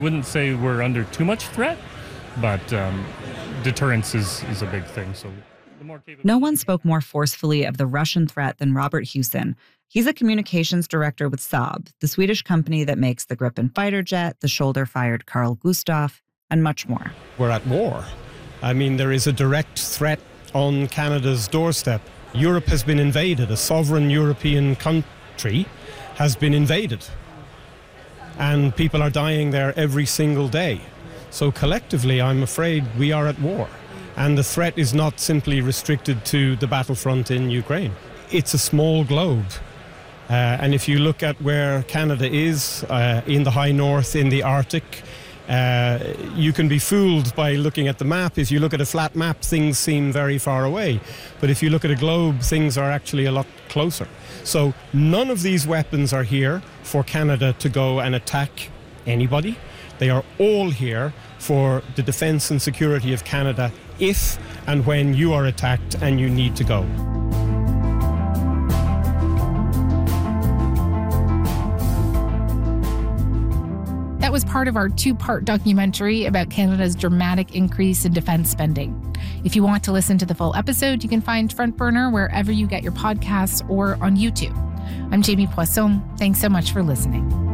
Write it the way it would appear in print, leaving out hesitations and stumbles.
Wouldn't say we're under too much threat, but deterrence is a big thing. So the more No one spoke more forcefully of the Russian threat than Robert Hewson. He's a communications director with Saab, the Swedish company that makes the Gripen fighter jet, the shoulder-fired Carl Gustaf, and much more. We're at war. I mean, there is a direct threat on Canada's doorstep. Europe has been invaded. A sovereign European country has been invaded. And people are dying there every single day. So collectively, I'm afraid we are at war. And the threat is not simply restricted to the battlefront in Ukraine. It's a small globe. And if you look at where Canada is, in the high north, in the Arctic, you can be fooled by looking at the map. If you look at a flat map, things seem very far away. But if you look at a globe, things are actually a lot closer. So none of these weapons are here for Canada to go and attack anybody. They are all here for the defense and security of Canada if and when you are attacked and you need to go. That was part of our two-part documentary about Canada's dramatic increase in defense spending. If you want to listen to the full episode, you can find Front Burner wherever you get your podcasts or on YouTube. I'm Jamie Poisson. Thanks so much for listening.